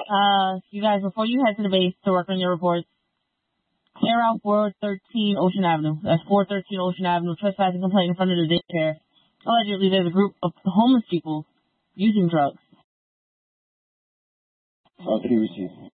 You guys, before you head to the base to work on your reports, clear out 413 Ocean Avenue. That's 413 Ocean Avenue. Trespassing complaint in front of the daycare. Allegedly, there's a group of homeless people using drugs. Okay, received.